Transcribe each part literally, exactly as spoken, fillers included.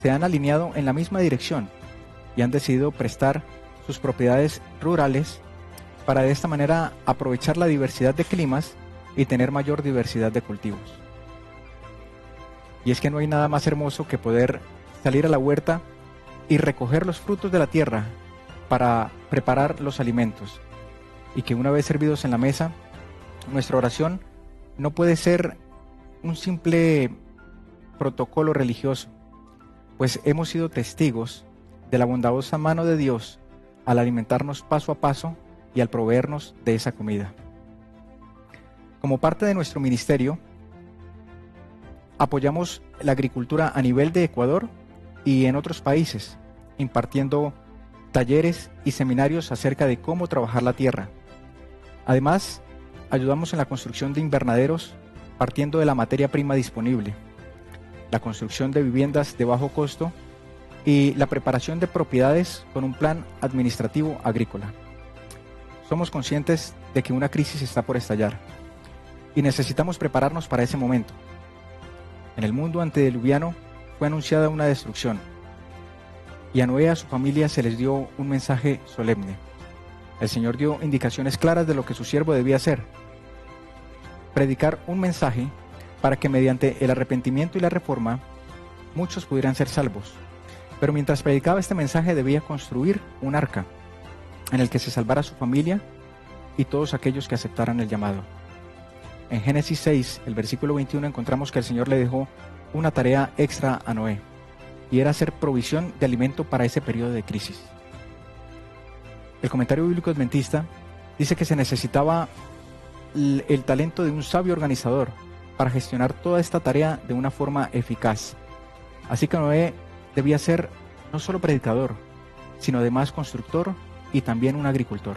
se han alineado en la misma dirección y han decidido prestar sus propiedades rurales para de esta manera aprovechar la diversidad de climas y tener mayor diversidad de cultivos. Y es que no hay nada más hermoso que poder salir a la huerta y recoger los frutos de la tierra para preparar los alimentos, y que una vez servidos en la mesa, nuestra oración no puede ser un simple protocolo religioso, pues hemos sido testigos de la bondadosa mano de Dios al alimentarnos paso a paso y al proveernos de esa comida. Como parte de nuestro ministerio, apoyamos la agricultura a nivel de Ecuador y en otros países, impartiendo talleres y seminarios acerca de cómo trabajar la tierra. Además, ayudamos en la construcción de invernaderos partiendo de la materia prima disponible, la construcción de viviendas de bajo costo y la preparación de propiedades con un plan administrativo agrícola. Somos conscientes de que una crisis está por estallar y necesitamos prepararnos para ese momento. En el mundo antediluviano fue anunciada una destrucción, y a Noé y a su familia se les dio un mensaje solemne. El Señor dio indicaciones claras de lo que su siervo debía hacer: predicar un mensaje para que mediante el arrepentimiento y la reforma muchos pudieran ser salvos. Pero mientras predicaba este mensaje debía construir un arca en el que se salvara su familia y todos aquellos que aceptaran el llamado. En Génesis seis, el versículo veintiuno, encontramos que el Señor le dejó una tarea extra a Noé, y era hacer provisión de alimento para ese periodo de crisis. El comentario bíblico adventista dice que se necesitaba el, el talento de un sabio organizador para gestionar toda esta tarea de una forma eficaz. Así que Noé debía ser no solo predicador, sino además constructor y también un agricultor.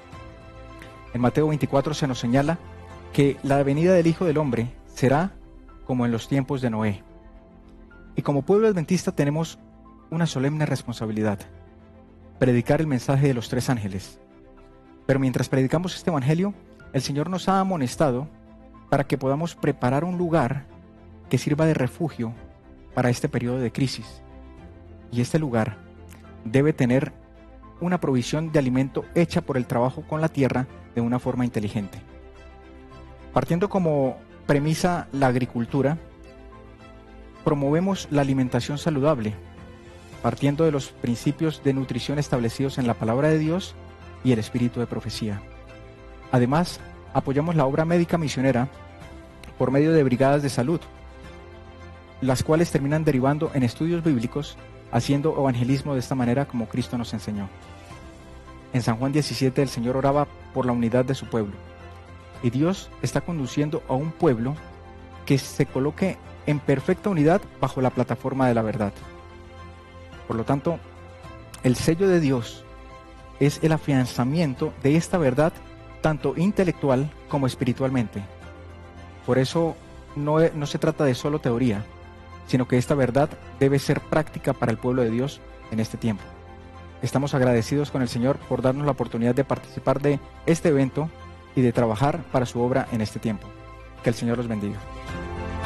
En Mateo veinticuatro se nos señala que la venida del Hijo del Hombre será como en los tiempos de Noé. Y como pueblo adventista tenemos una solemne responsabilidad: predicar el mensaje de los tres ángeles. Pero mientras predicamos este evangelio, el Señor nos ha amonestado para que podamos preparar un lugar que sirva de refugio para este periodo de crisis. Y este lugar debe tener una provisión de alimento hecha por el trabajo con la tierra de una forma inteligente. Partiendo como premisa la agricultura, promovemos la alimentación saludable, partiendo de los principios de nutrición establecidos en la palabra de Dios y el espíritu de profecía. Además, apoyamos la obra médica misionera por medio de brigadas de salud, las cuales terminan derivando en estudios bíblicos, haciendo evangelismo de esta manera como Cristo nos enseñó. En San Juan diecisiete el Señor oraba por la unidad de su pueblo, y Dios está conduciendo a un pueblo que se coloque en perfecta unidad bajo la plataforma de la verdad. Por lo tanto, el sello de Dios es el afianzamiento de esta verdad tanto intelectual como espiritualmente. Por eso no, no se trata de solo teoría, sino que esta verdad debe ser práctica para el pueblo de Dios en este tiempo. Estamos agradecidos con el Señor por darnos la oportunidad de participar de este evento y de trabajar para su obra en este tiempo. Que el Señor los bendiga.